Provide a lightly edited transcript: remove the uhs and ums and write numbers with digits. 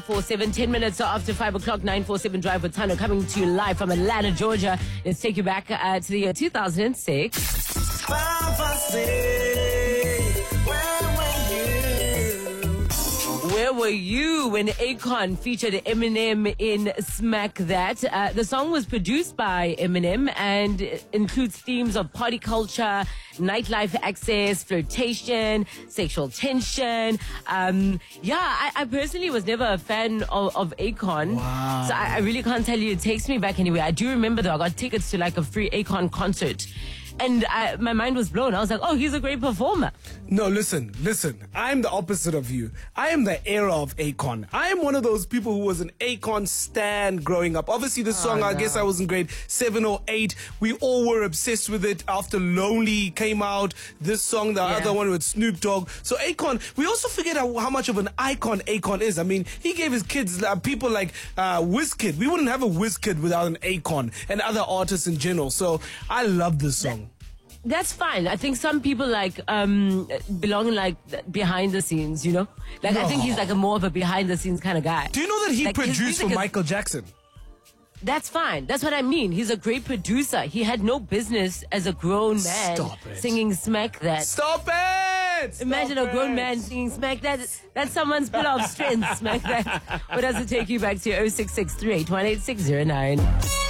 10 minutes after 5 o'clock, 947 Drive with Tano coming to you live from Atlanta, Georgia. Let's take you back to the year 2006. Where were you when Akon featured Eminem in Smack That? The song was produced by Eminem and includes themes of party culture, nightlife access, flirtation, sexual tension. I personally was never a fan of Akon. Wow. So I really can't tell you. It takes me back anyway. I do remember though, I got tickets to like a free Akon concert. And my mind was blown. I was like, oh, he's a great performer. No, listen. I'm the opposite of you. I am the era of Akon. I am one of those people who was an Akon stan growing up. Obviously, this song, I guess I was in grade 7 or 8. We all were obsessed with it after Lonely came out. This song, the other one with Snoop Dogg. So Akon, we also forget how much of an icon Akon is. I mean, he gave his kids, people like Wizkid. We wouldn't have a Wizkid without an Akon and other artists in general. So I love this song. That's fine. I think some people belong behind the scenes, you know? Like I think he's like more of a behind the scenes kind of guy. Do you know that he produced for Michael Jackson? That's fine. That's what I mean. He's a great producer. He had no business as a grown man singing Smack That. Stop it! Imagine a grown man singing Smack That. That's someone's pillar of strength, Smack That. What does it take you back to 0663 818 609?